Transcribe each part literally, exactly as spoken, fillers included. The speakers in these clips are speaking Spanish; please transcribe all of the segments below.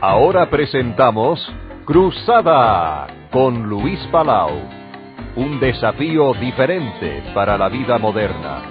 Ahora presentamos Cruzada con Luis Palau, un desafío diferente para la vida moderna.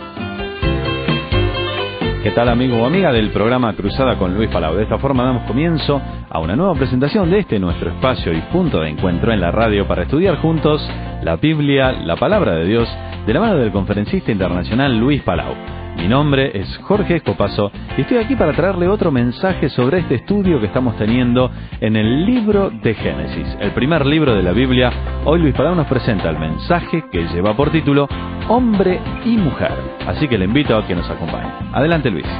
¿Qué tal, amigo o amiga del programa Cruzada con Luis Palau? De esta forma damos comienzo a una nueva presentación de este nuestro espacio y punto de encuentro en la radio para estudiar juntos la Biblia, la Palabra de Dios, de la mano del conferencista internacional Luis Palau. Mi nombre es Jorge Escopazo y estoy aquí para traerle otro mensaje sobre este estudio que estamos teniendo en el libro de Génesis, el primer libro de la Biblia. Hoy Luis Palau nos presenta el mensaje que lleva por título Hombre y Mujer. Así que le invito a que nos acompañe. Adelante, Luis.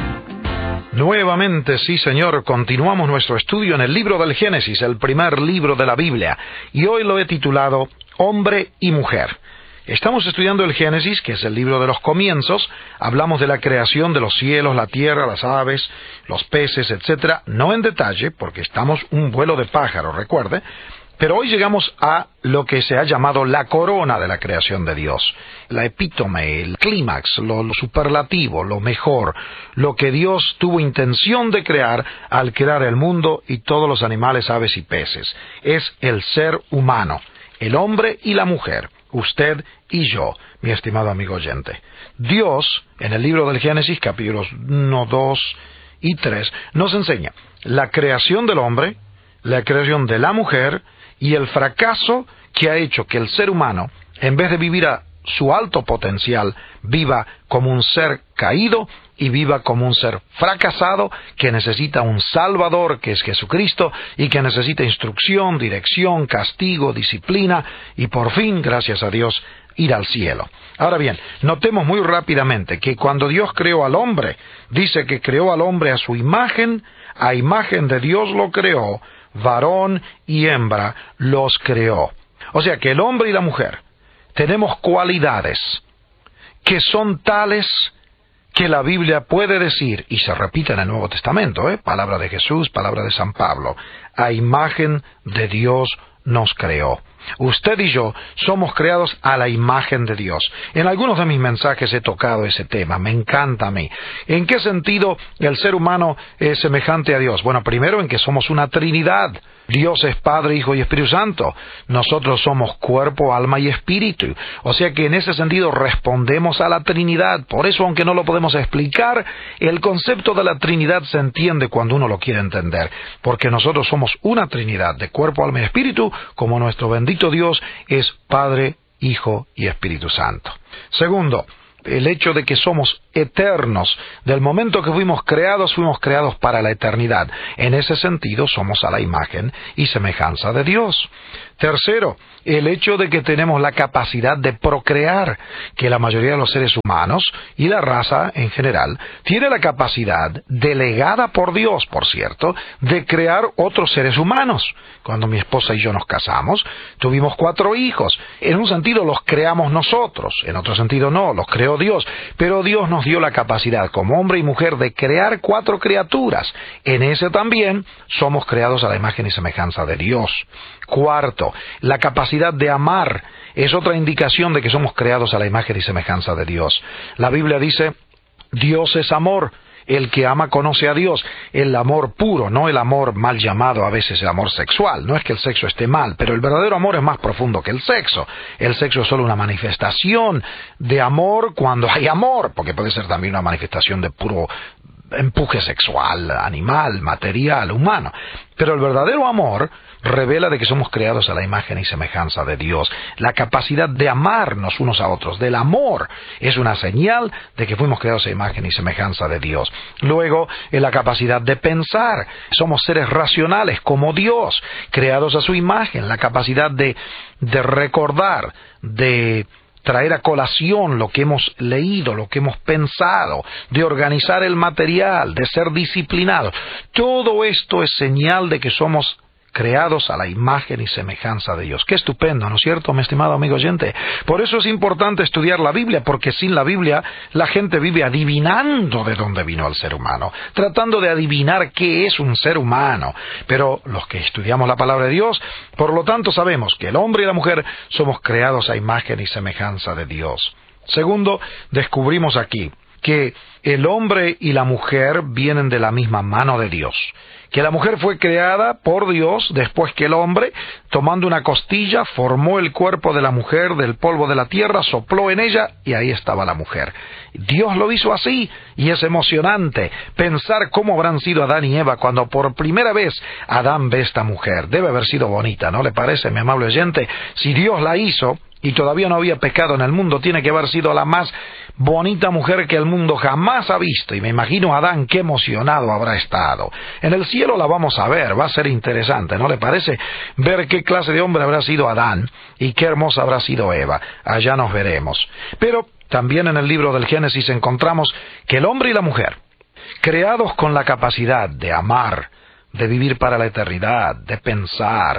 Nuevamente, sí señor, continuamos nuestro estudio en el libro del Génesis, el primer libro de la Biblia, y hoy lo he titulado Hombre y Mujer. Estamos estudiando el Génesis, que es el libro de los comienzos. Hablamos de la creación de los cielos, la tierra, las aves, los peces, etcétera. No en detalle, porque estamos un vuelo de pájaro, recuerde. Pero hoy llegamos a lo que se ha llamado la corona de la creación de Dios. La epítome, el clímax, lo, lo superlativo, lo mejor. Lo que Dios tuvo intención de crear al crear el mundo y todos los animales, aves y peces. Es el ser humano, el hombre y la mujer. Usted y yo, mi estimado amigo oyente. Dios, en el libro del Génesis, capítulos uno, dos y tres, nos enseña la creación del hombre, la creación de la mujer y el fracaso que ha hecho que el ser humano, en vez de vivir a su alto potencial, viva como un ser caído y viva como un ser fracasado que necesita un Salvador, que es Jesucristo, y que necesita instrucción, dirección, castigo, disciplina y por fin, gracias a Dios, ir al cielo. Ahora bien, notemos muy rápidamente que cuando Dios creó al hombre, dice que creó al hombre a su imagen, a imagen de Dios lo creó, varón y hembra los creó. O sea que el hombre y la mujer tenemos cualidades que son tales que la Biblia puede decir, y se repite en el Nuevo Testamento, ¿eh? Palabra de Jesús, palabra de San Pablo, a imagen de Dios nos creó. Usted y yo somos creados a la imagen de Dios. En algunos de mis mensajes he tocado ese tema, me encanta a mí. ¿En qué sentido el ser humano es semejante a Dios? Bueno, primero en que somos una Trinidad. Dios es Padre, Hijo y Espíritu Santo. Nosotros somos cuerpo, alma y espíritu. O sea que en ese sentido respondemos a la Trinidad. Por eso, aunque no lo podemos explicar, el concepto de la Trinidad se entiende cuando uno lo quiere entender. Porque nosotros somos una Trinidad de cuerpo, alma y espíritu, como nuestro bendito Dios es Padre, Hijo y Espíritu Santo. Segundo, el hecho de que somos eternos. Del momento que fuimos creados, fuimos creados para la eternidad. En ese sentido, somos a la imagen y semejanza de Dios. Tercero, el hecho de que tenemos la capacidad de procrear, que la mayoría de los seres humanos y la raza en general tiene la capacidad, delegada por Dios, por cierto, de crear otros seres humanos. Cuando mi esposa y yo nos casamos, tuvimos cuatro hijos. En un sentido los creamos nosotros, en otro sentido no, los creó Dios. Pero Dios nos dio la capacidad, como hombre y mujer, de crear cuatro criaturas. En ese también somos creados a la imagen y semejanza de Dios. Cuarto, la capacidad de amar es otra indicación de que somos creados a la imagen y semejanza de Dios. La Biblia dice, Dios es amor. El que ama conoce a Dios. El amor puro, no el amor mal llamado a veces el amor sexual. No es que el sexo esté mal, pero el verdadero amor es más profundo que el sexo. El sexo es solo una manifestación de amor cuando hay amor, porque puede ser también una manifestación de puro empuje sexual, animal, material, humano. Pero el verdadero amor revela de que somos creados a la imagen y semejanza de Dios. La capacidad de amarnos unos a otros, del amor, es una señal de que fuimos creados a imagen y semejanza de Dios. Luego, en la capacidad de pensar. Somos seres racionales como Dios, creados a su imagen. La capacidad de, de recordar, de traer a colación lo que hemos leído, lo que hemos pensado, de organizar el material, de ser disciplinados. Todo esto es señal de que somos creados a la imagen y semejanza de Dios. Qué estupendo, ¿no es cierto, mi estimado amigo oyente? Por eso es importante estudiar la Biblia, porque sin la Biblia la gente vive adivinando de dónde vino el ser humano, tratando de adivinar qué es un ser humano. Pero los que estudiamos la palabra de Dios, por lo tanto sabemos que el hombre y la mujer somos creados a imagen y semejanza de Dios. Segundo, descubrimos aquí que el hombre y la mujer vienen de la misma mano de Dios, que la mujer fue creada por Dios después que el hombre, tomando una costilla, formó el cuerpo de la mujer del polvo de la tierra, sopló en ella y ahí estaba la mujer. Dios lo hizo así y es emocionante pensar cómo habrán sido Adán y Eva cuando por primera vez Adán ve esta mujer. Debe haber sido bonita, ¿no le parece, mi amable oyente? Si Dios la hizo y todavía no había pecado en el mundo, tiene que haber sido la más bonita mujer que el mundo jamás ha visto. Y me imagino a Adán qué emocionado habrá estado. En el cielo la vamos a ver, va a ser interesante, ¿no le parece? Ver qué clase de hombre habrá sido Adán y qué hermosa habrá sido Eva. Allá nos veremos. Pero también en el libro del Génesis encontramos que el hombre y la mujer, creados con la capacidad de amar, de vivir para la eternidad, de pensar,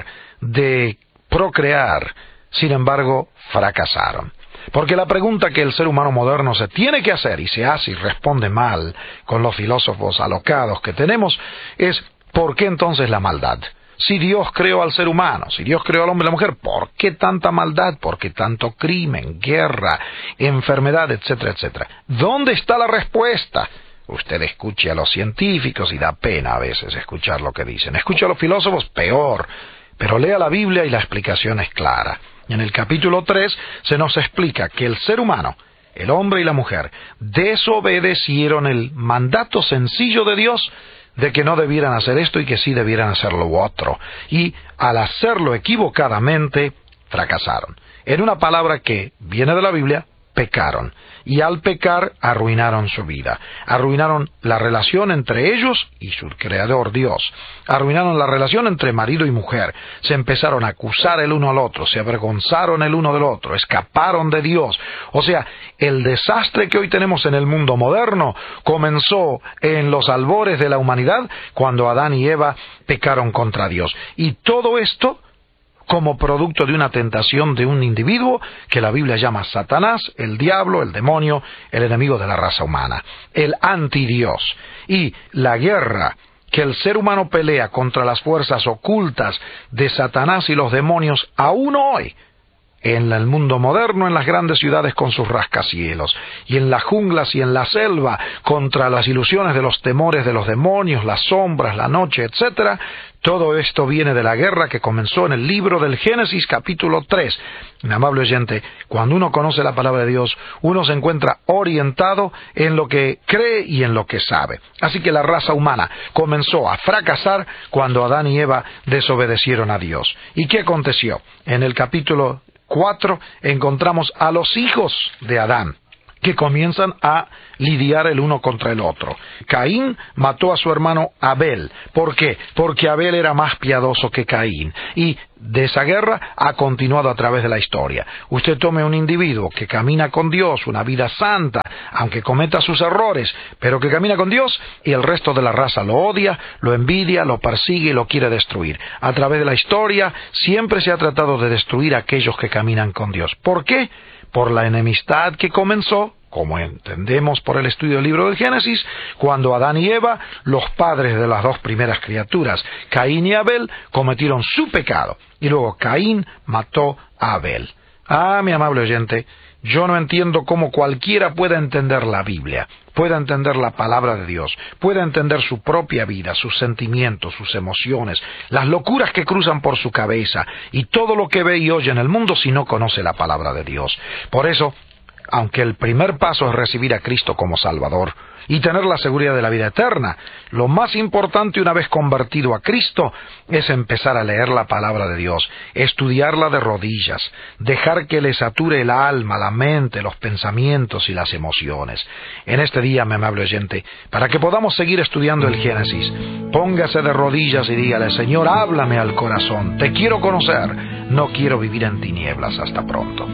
de procrear, sin embargo, fracasaron. Porque la pregunta que el ser humano moderno se tiene que hacer, y se hace y responde mal con los filósofos alocados que tenemos, es ¿por qué entonces la maldad? Si Dios creó al ser humano, si Dios creó al hombre y la mujer, ¿por qué tanta maldad? ¿Por qué tanto crimen, guerra, enfermedad, etcétera, etcétera? ¿Dónde está la respuesta? Usted escuche a los científicos y da pena a veces escuchar lo que dicen. Escuche a los filósofos, peor. Pero lea la Biblia y la explicación es clara. En el capítulo tres se nos explica que el ser humano, el hombre y la mujer, desobedecieron el mandato sencillo de Dios de que no debieran hacer esto y que sí debieran hacer lo otro. Y al hacerlo equivocadamente, fracasaron. En una palabra que viene de la Biblia, pecaron. Y al pecar, arruinaron su vida. Arruinaron la relación entre ellos y su creador Dios. Arruinaron la relación entre marido y mujer. Se empezaron a acusar el uno al otro. Se avergonzaron el uno del otro. Escaparon de Dios. O sea, el desastre que hoy tenemos en el mundo moderno comenzó en los albores de la humanidad cuando Adán y Eva pecaron contra Dios. Y todo esto como producto de una tentación de un individuo que la Biblia llama Satanás, el diablo, el demonio, el enemigo de la raza humana, el antidios. Y la guerra que el ser humano pelea contra las fuerzas ocultas de Satanás y los demonios aún hoy, en el mundo moderno, en las grandes ciudades con sus rascacielos, y en las junglas y en la selva, contra las ilusiones de los temores de los demonios, las sombras, la noche, etcétera. Todo esto viene de la guerra que comenzó en el libro del Génesis, capítulo tres. Mi amable oyente, cuando uno conoce la palabra de Dios, uno se encuentra orientado en lo que cree y en lo que sabe. Así que la raza humana comenzó a fracasar cuando Adán y Eva desobedecieron a Dios. ¿Y qué aconteció? En el capítulo cuatro encontramos a los hijos de Adán, que comienzan a lidiar el uno contra el otro. Caín mató a su hermano Abel. ¿Por qué? Porque Abel era más piadoso que Caín. Y de esa guerra ha continuado a través de la historia. Usted tome un individuo que camina con Dios, una vida santa, aunque cometa sus errores, pero que camina con Dios, y el resto de la raza lo odia, lo envidia, lo persigue y lo quiere destruir. A través de la historia siempre se ha tratado de destruir a aquellos que caminan con Dios. ¿Por qué? Por la enemistad que comenzó, como entendemos por el estudio del libro del Génesis, cuando Adán y Eva, los padres de las dos primeras criaturas, Caín y Abel, cometieron su pecado, y luego Caín mató a Abel. Ah, mi amable oyente, yo no entiendo cómo cualquiera pueda entender la Biblia, pueda entender la palabra de Dios, pueda entender su propia vida, sus sentimientos, sus emociones, las locuras que cruzan por su cabeza y todo lo que ve y oye en el mundo si no conoce la palabra de Dios. Por eso, aunque el primer paso es recibir a Cristo como Salvador y tener la seguridad de la vida eterna, lo más importante una vez convertido a Cristo es empezar a leer la palabra de Dios, estudiarla de rodillas, dejar que le sature el alma, la mente, los pensamientos y las emociones. En este día, mi amable oyente, para que podamos seguir estudiando el Génesis, póngase de rodillas y dígale: Señor, háblame al corazón, te quiero conocer, no quiero vivir en tinieblas. Hasta pronto.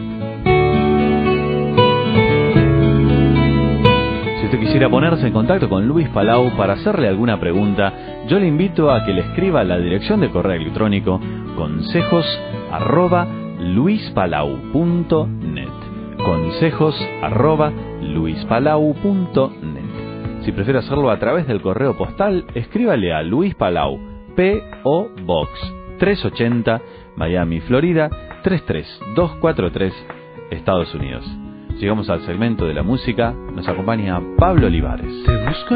Si usted quisiera ponerse en contacto con Luis Palau para hacerle alguna pregunta, yo le invito a que le escriba a la dirección de correo electrónico consejos arroba luispalau punto net. Consejos arroba luispalau punto net. Si prefiere hacerlo a través del correo postal, escríbale a Luis Palau, P O Box trescientos ochenta, Miami, Florida tres tres dos cuatro tres, Estados Unidos. llegamos al segmento de la música. Nos acompaña Pablo Olivares. Te busco